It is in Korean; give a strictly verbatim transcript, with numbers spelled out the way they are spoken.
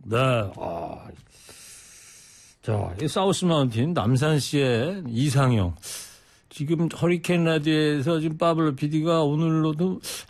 네. 아. 자, 이 사우스 마운틴 남산시의 이상형. 지금 허리케인 라디오에서 지금 파블로 피디가 오늘로도